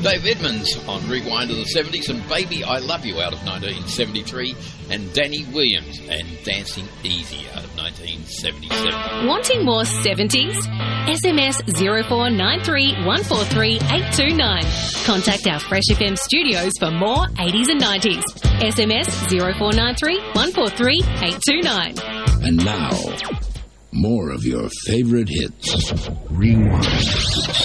Dave Edmunds on Rewind of the 70s and Baby I Love You out of 1973, and Danny Williams and Dancing Easy out of 1977. Wanting more 70s? SMS 0493 143 829. Contact our Fresh FM studios for more 80s and 90s. SMS 0493 143 829. And now, more of your favorite hits. Rewind.